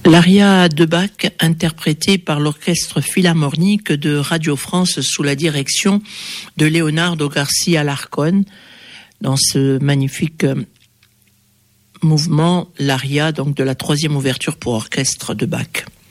L'aria de Bach, interprétée par l'Orchestre Philharmonique de Radio France sous la direction de Leonardo García Alarcón, dans ce magnifique mouvement, l'aria donc de la troisième ouverture pour orchestre de Bach.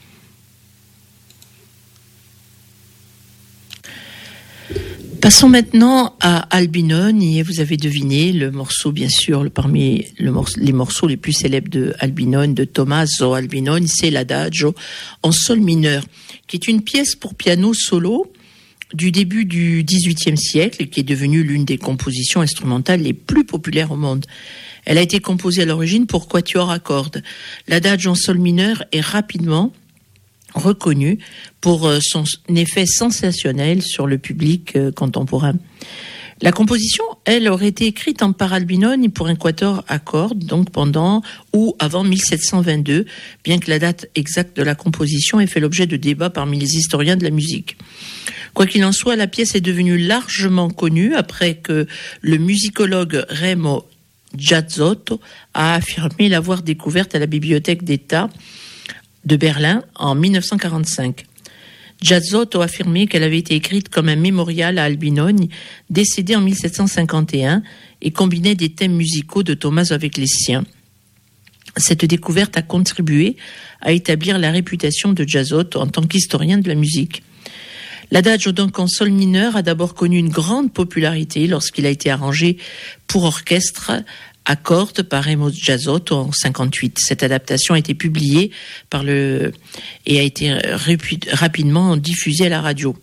Passons maintenant à Albinoni, et vous avez deviné le morceau, bien sûr, parmi les morceaux les plus célèbres de Albinoni, de Tommaso Albinoni, c'est l'Adagio en sol mineur, qui est une pièce pour piano solo du début du XVIIIe siècle et qui est devenue l'une des compositions instrumentales les plus populaires au monde. Elle a été composée à l'origine pour quatuor à cordes. L'Adagio en sol mineur est rapidement reconnu pour son effet sensationnel sur le public contemporain. La composition, elle, aurait été écrite par Albinoni pour un quatuor à cordes, donc pendant ou avant 1722, bien que la date exacte de la composition ait fait l'objet de débats parmi les historiens de la musique. Quoi qu'il en soit, la pièce est devenue largement connue après que le musicologue Remo Giazzotto a affirmé l'avoir découverte à la Bibliothèque d'État de Berlin en 1945. Giazzotto a affirmé qu'elle avait été écrite comme un mémorial à Albinoni, décédé en 1751, et combinait des thèmes musicaux de Tommaso avec les siens. Cette découverte a contribué à établir la réputation de Giazzotto en tant qu'historien de la musique. L'Adagio donc en sol mineur a d'abord connu une grande popularité lorsqu'il a été arrangé pour orchestre à cordes par Remo Giazzotto en 1958. Cette adaptation a été publiée et a été rapidement diffusée à la radio.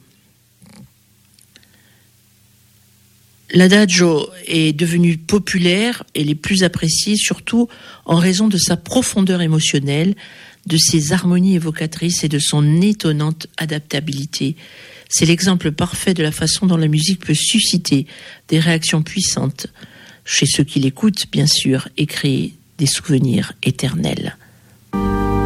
L'Adagio est devenu populaire et les plus appréciés surtout en raison de sa profondeur émotionnelle, de ses harmonies évocatrices et de son étonnante adaptabilité. C'est l'exemple parfait de la façon dont la musique peut susciter des réactions puissantes chez ceux qui l'écoutent, bien sûr, et créer des souvenirs éternels.